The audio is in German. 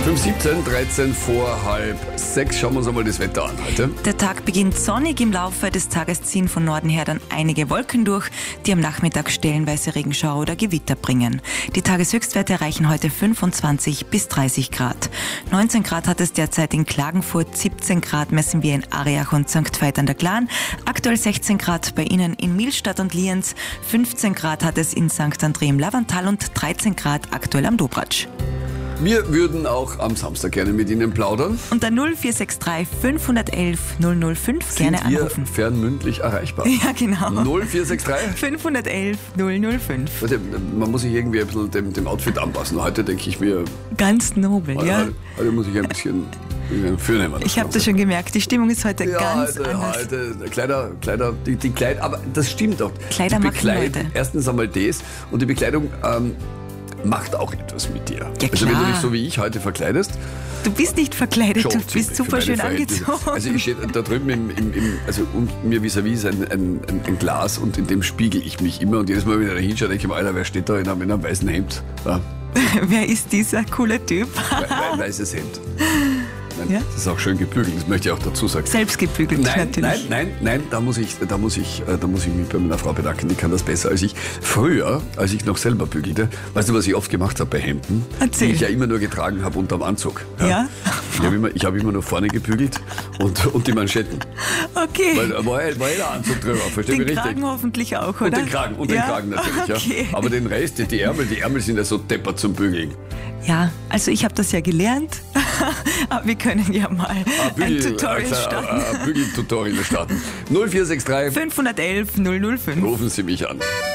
5:17, 13 vor halb 6. Schauen wir uns einmal das Wetter an heute. Der Tag beginnt sonnig. Im Laufe des Tages ziehen von Norden her dann einige Wolken durch, die am Nachmittag stellenweise Regenschauer oder Gewitter bringen. Die Tageshöchstwerte erreichen heute 25 bis 30 Grad. 19 Grad hat es derzeit in Klagenfurt, 17 Grad messen wir in Ariach und St. Veit an der Glan, aktuell 16 Grad bei Ihnen in Millstatt und Lienz, 15 Grad hat es in St. André im Lavantal und 13 Grad aktuell am Dobratsch. Wir würden auch am Samstag gerne mit Ihnen plaudern. Unter 0463 511 005 gerne anrufen. Sind wir fernmündlich erreichbar? Ja, genau. 0463 511 005. Also, man muss sich irgendwie ein bisschen dem Outfit anpassen. Heute denke ich mir, Ganz nobel, ja. heute muss ich ein bisschen fürnehmen. Ich habe das schon gemerkt, die Stimmung ist heute Ja, ganz anders. heute Kleider, die Kleider, aber das stimmt doch. Kleider Die machen Bekleidung, Leute. erstens einmal das und die Bekleidung macht auch etwas mit dir. Ja, also wenn du klar. dich so wie ich heute verkleidest, Du bist nicht verkleidet, schon du bist ziemlich super für schön meine Verhältnisse. angezogen. Also ich stehe da drüben also mir vis-à-vis ist ein Glas und in dem spiegel ich mich immer und jedes Mal, wenn ich da hinschaue, denke ich mir, Alter, wer steht da in einem weißen Hemd? Ja, Wer ist dieser coole Typ? weißes Hemd. Nein, Ja? das ist auch schön gebügelt, das möchte ich auch dazu sagen. Selbst gebügelt natürlich. Nein, da muss ich mich bei meiner Frau bedanken, die kann das besser als ich. Früher, als ich noch selber bügelte, weißt du, was ich oft gemacht habe bei Hemden? Erzähl. Die ich ja immer nur getragen habe unterm Anzug. Ja? Ich habe immer nur vorne gebügelt und die Manschetten. Okay. Weil da war jeder Anzug drüber, versteh mich Den richtig? Kragen hoffentlich auch, oder? Und den Kragen natürlich, okay. ja. Aber den Rest, die Ärmel sind ja so deppert zum Bügeln. Ja, also ich habe das ja gelernt. Aber wir können ja mal ein Tutorial starten. Bügel-Tutorial starten. 0463 511 005. rufen Sie mich an.